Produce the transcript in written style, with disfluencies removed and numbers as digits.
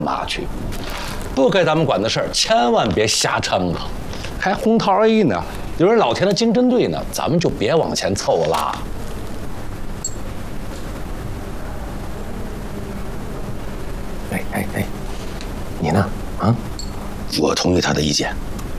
嘛去？不该咱们管的事儿，千万别瞎掺和。还红桃 A 呢，有人老田的经侦队呢，咱们就别往前凑了。 哎，你呢？啊？ 我同意他的意见。